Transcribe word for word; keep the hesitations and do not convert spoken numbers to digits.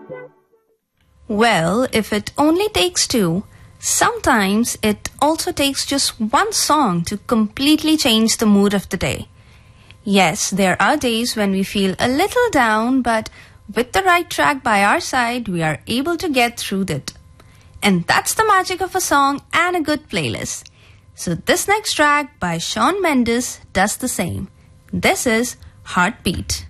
Well, if it only takes two, sometimes it also takes just one song to completely change the mood of the day. Yes, there are days when we feel a little down, but with the right track by our side, we are able to get through it. And that's the magic of a song and a good playlist. So this next track by Shawn Mendes does the same. This is Heartbeat.